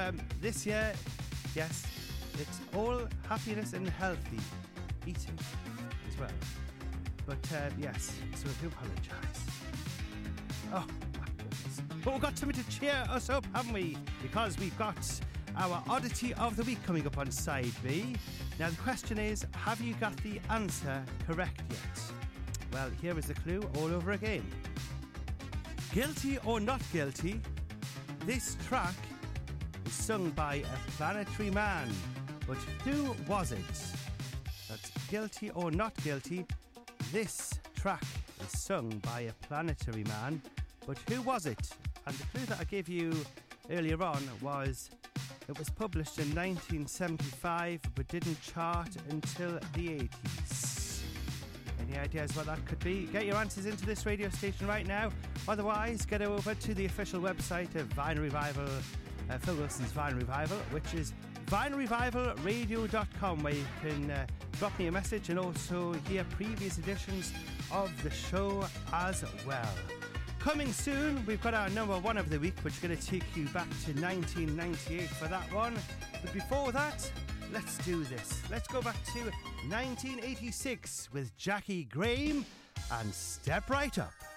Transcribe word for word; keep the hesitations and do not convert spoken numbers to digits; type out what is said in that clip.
um, this year, yes, it's all happiness and healthy eating as well. But uh, yes, so I do apologise. Oh, my goodness. But we've got something to cheer us up, haven't we? Because we've got our Oddity of the Week coming up on side B. Now the question is, have you got the answer correct yet? Well, here is the clue all over again. Guilty or not guilty, this track is sung by a planetary man. But who was it? That's guilty or not guilty, this track is sung by a planetary man. But who was it? And the clue that I gave you earlier on was it was published in nineteen seventy-five but didn't chart until the eighties. Any ideas what that could be? Get your answers into this radio station right now. Otherwise, get over to the official website of Vinyl Revival, uh, Phil Wilson's Vinyl Revival, which is vinyl revival radio dot com, where you can uh, drop me a message and also hear previous editions of the show as well. Coming soon, we've got our number one of the week, which is going to take you back to nineteen ninety-eight for that one. But before that, let's do this. Let's go back to nineteen eighty-six with Jackie Graham and Step Right Up.